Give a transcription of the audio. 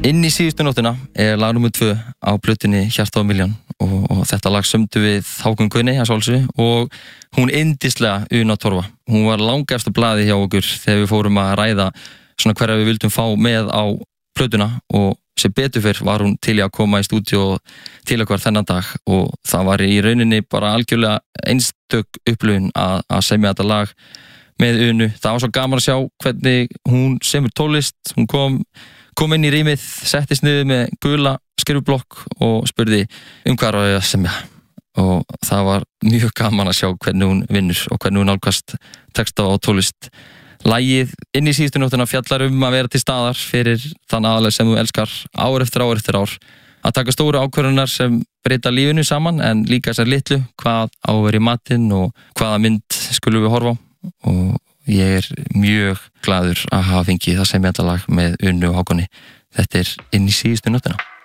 Inn í síðustu nóttina lag nummer 2 á plötunni Hjarta á milljón og þetta lag sömdu við Hákon Guðni að sjálfsögðu og hún yndislega Una Torfa. Hún var langefsta blaði hjá okkur þegar við fórum að ræða svona hverja við vildum fá með á plötuna og sem betur fyrr var hún til í að koma í stúdíó til okkar þennan dag og það var í rauninni bara algjörlega einstök upplifun að semja þetta lag með Unu. Það var svo gaman að sjá hvernig hún semur tónlist. Hún kom inn í rýmið, settist niður með gula skrifblokk og spurði hvað var ég að semja og það var mjög gaman að sjá hvernig hún vinnur og hvernig hún nálgast texta og tónlist. Lagið Inn í síðustu nóttina fjallar að vera til staðar fyrir þann aðalega sem þú elskar ár eftir ár að taka stóru ákvörðunar sem breyta lífinu saman en líka þessar litlu, hvað á að vera í matinn og hvaða mynd skulum við horfa á og ég mjög glaður að hafa fengið það sem þetta lag með Unu og Hákoni. Þetta Inn í síðustu nóttina.